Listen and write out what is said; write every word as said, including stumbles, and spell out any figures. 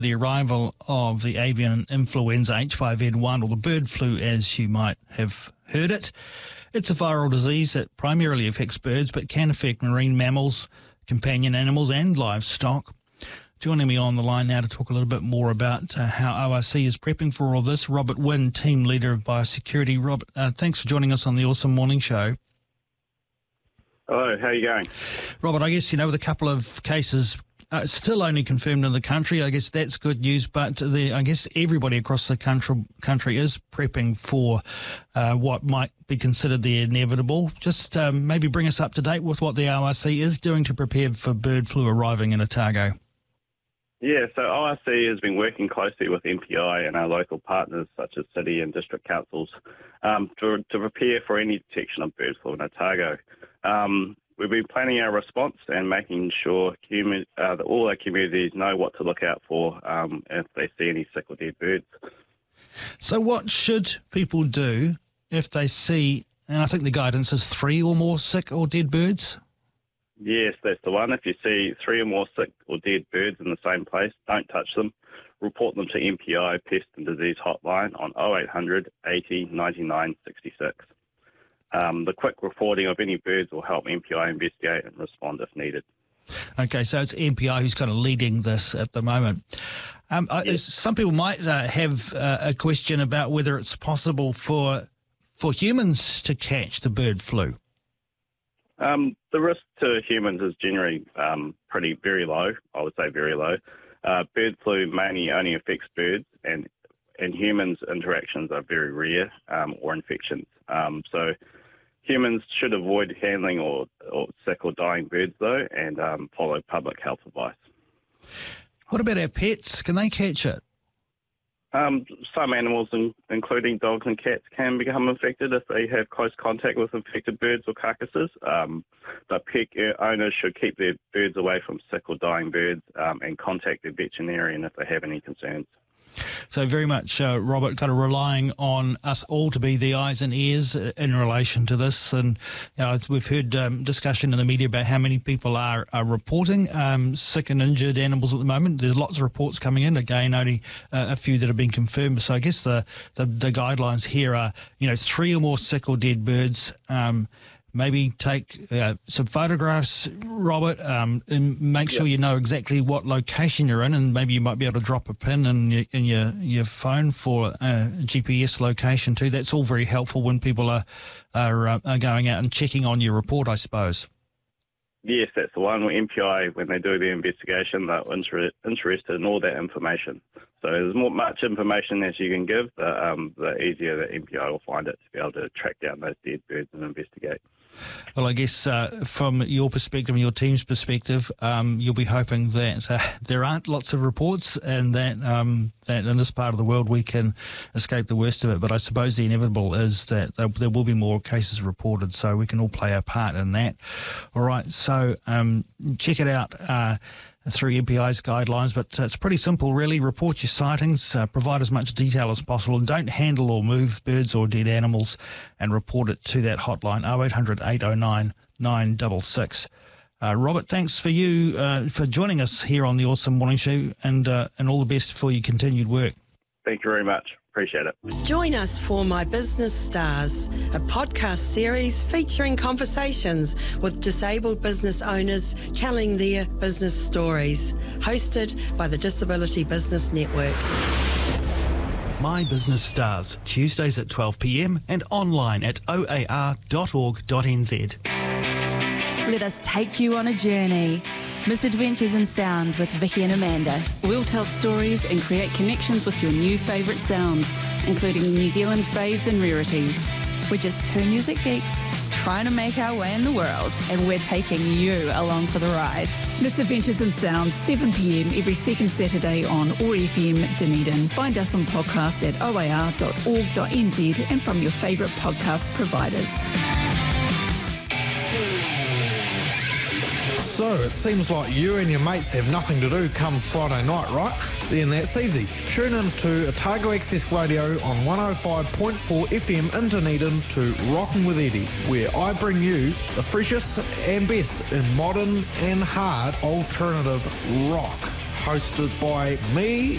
The arrival of the avian influenza H five N one, or the bird flu as you might have heard it. It's a viral disease that primarily affects birds but can affect marine mammals, companion animals and livestock. Joining me on the line now to talk a little bit more about uh, how O R C is prepping for all this, Robert Wynn, Team Leader of Biosecurity. Robert, uh, thanks for joining us on the Awesome Morning Show. Hello, how are you going? Robert, I guess, you know, with a couple of cases Uh, still only confirmed in the country, I guess that's good news, but the, I guess everybody across the country, country is prepping for uh, what might be considered the inevitable. Just um, maybe bring us up to date with what the O R C is doing to prepare for bird flu arriving in Otago. Yeah, so O R C has been working closely with M P I and our local partners such as city and district councils um, to, to prepare for any detection of bird flu in Otago. Um, We've been planning our response and making sure human, uh, that all our communities know what to look out for um, if they see any sick or dead birds. So what should people do if they see, and I think the guidance is three or more sick or dead birds? Yes, that's the one. If you see three or more sick or dead birds in the same place, don't touch them. Report them to M P I Pest and Disease Hotline on oh eight hundred, eighty, ninety-nine, sixty-six. Um, the quick reporting of any birds will help M P I investigate and respond if needed. Okay, so it's M P I who's kind of leading this at the moment. Um, yes. Some people might uh, have uh, a question about whether it's possible for for humans to catch the bird flu. Um, the risk to humans is generally um, pretty very low. I would say very low. Uh, bird flu mainly only affects birds, and and humans' interactions are very rare um, or infections. Um, so. Humans should avoid handling or, or sick or dying birds, though, and um, follow public health advice. What about our pets? Can they catch it? Um, some animals, in, including dogs and cats, can become infected if they have close contact with infected birds or carcasses. Um, but pet owners should keep their birds away from sick or dying birds um, and contact their veterinarian if they have any concerns. So very much, uh, Robert, kind of relying on us all to be the eyes and ears in relation to this. And you know, we've heard um, discussion in the media about how many people are, are reporting um, sick and injured animals at the moment. There's lots of reports coming in. Again, only uh, a few that have been confirmed. So I guess the, the, the guidelines here are, you know, three or more sick or dead birds. Um, Maybe take uh, some photographs, Robert, um, and make sure you know exactly what location you're in, and maybe you might be able to drop a pin in your, in your, your phone for a G P S location too. That's all very helpful when people are are, uh, are going out and checking on your report, I suppose. Yes, that's the one. M P I, when they do the investigation, they're inter- interested in all that information. So as more, much information as you can give, the, um, the easier the M P I will find it to be able to track down those dead birds and investigate. Well, I guess uh, from your perspective and your team's perspective, um, you'll be hoping that uh, there aren't lots of reports and that um, that in this part of the world we can escape the worst of it. But I suppose the inevitable is that there will be more cases reported, so we can all play our part in that. All right, so um, check it out. Uh, through M P I's guidelines, but uh, it's pretty simple really. Report your sightings, uh, provide as much detail as possible, and don't handle or move birds or dead animals, and report it to that hotline, oh eight hundred, eight oh nine, nine six six. Uh, Robert, thanks for you uh, for joining us here on the Awesome Morning Show, and uh, and all the best for your continued work. Thank you very much. Appreciate it. Join us for My Business Stars, a podcast series featuring conversations with disabled business owners telling their business stories. Hosted by the Disability Business Network. My Business Stars, Tuesdays at twelve p m and online at o a r dot org dot n z. Let us take you on a journey. Misadventures in Sound with Vicky and Amanda. We'll tell stories and create connections with your new favourite sounds, including New Zealand faves and rarities. We're just two music geeks trying to make our way in the world, and we're taking you along for the ride. Misadventures in Sound, seven p m every second Saturday on O A R F M Dunedin. Find us on podcast at o a r dot org dot n z and from your favourite podcast providers. So, it seems like you and your mates have nothing to do come Friday night, right? Then that's easy. Tune in to Otago Access Radio on one oh five point four F M in Dunedin to Rockin' with Eddie, where I bring you the freshest and best in modern and hard alternative rock. hosted by me,